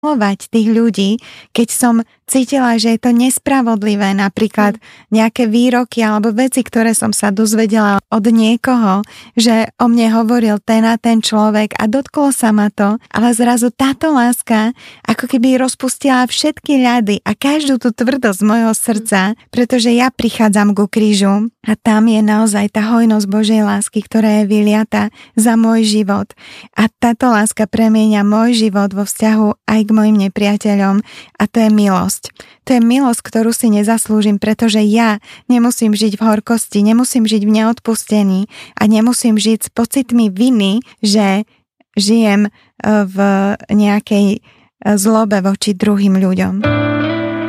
milovať tých ľudí, keď som cítila, že je to nespravodlivé, napríklad nejaké výroky alebo veci, ktoré som sa dozvedela od niekoho, že o mne hovoril ten a ten človek a dotklo sa ma to, ale zrazu táto láska ako keby rozpustila všetky ľady a každú tú tvrdosť mojho srdca, pretože ja prichádzam ku krížu a tam je naozaj tá hojnosť Božej lásky, ktorá je vyliata za môj život. A táto láska premieňa môj život vo vzťahu aj k mojim nepriateľom a to je milosť. To je milosť, ktorú si nezaslúžim, pretože ja nemusím žiť v horkosti, nemusím žiť v neodpustení a nemusím žiť s pocitmi viny, že žijem v nejakej zlobe voči druhým ľuďom.